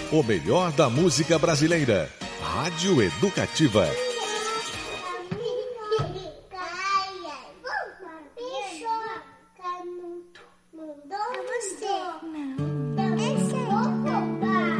O melhor da música brasileira. Rádio Educativa. Não.